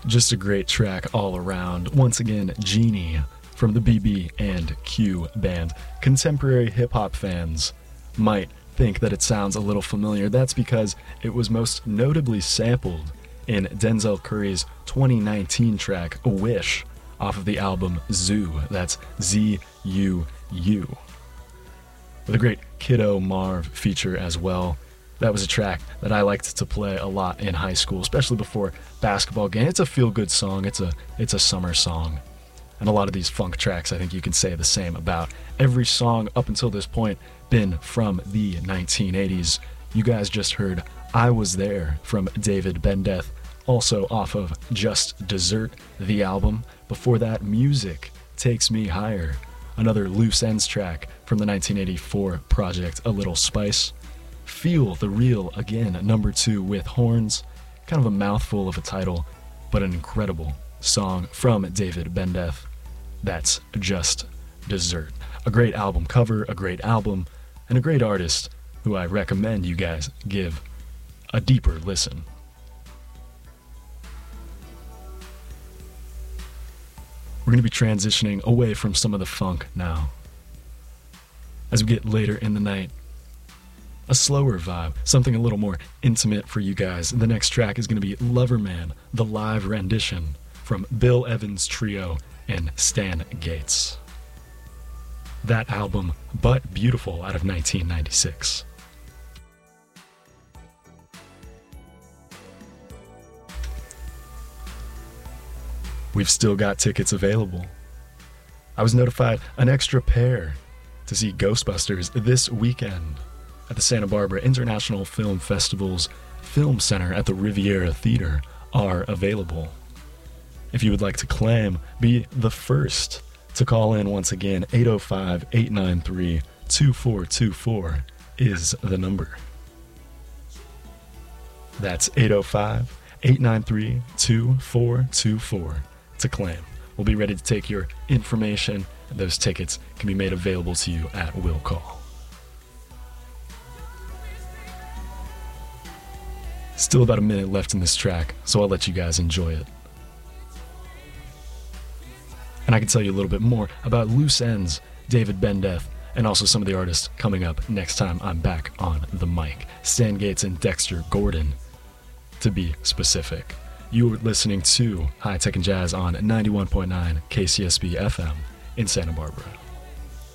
Just a great track all around. Once again, Genie from the BB and Q band. Contemporary hip-hop fans might think that it sounds a little familiar. That's because it was most notably sampled in Denzel Curry's 2019 track, A Wish, off of the album Zoo. That's Z-U-U. With a great Kiddo Marv feature as well. That was a track that I liked to play a lot in high school, especially before basketball games. It's a feel-good song. It's a summer song. And a lot of these funk tracks, I think you can say the same about. Every song up until this point been from the 1980s. You guys just heard I Was There from David Bendeth, also off of Just Dessert, the album. Before that, Music Takes Me Higher, another Loose Ends track from the 1984 project A Little Spice. Feel the Real Again, number 2 with horns. Kind of a mouthful of a title, but an incredible song from David Bendeth. That's Just Dessert. A great album cover, a great album, and a great artist who I recommend you guys give a deeper listen. We're going to be transitioning away from some of the funk now. As we get later in the night, a slower vibe, something a little more intimate for you guys. The next track is going to be Loverman, the live rendition from Bill Evans Trio and Stan Getz. That album, But Beautiful, out of 1996. We've still got tickets available. I was notified an extra pair to see Ghostbusters this weekend at the Santa Barbara International Film Festival's Film Center at the Riviera Theater are available. If you would like to claim, be the first to call in once again. 805-893-2424 is the number. That's 805-893-2424 to claim. We'll be ready to take your information, and those tickets can be made available to you at will call. Still about a minute left in this track, so I'll let you guys enjoy it. And I can tell you a little bit more about Loose Ends, David Bendeth, and also some of the artists coming up next time I'm back on the mic. Stan Getz and Dexter Gordon, to be specific. You are listening to High Tech and Jazz on 91.9 KCSB FM in Santa Barbara.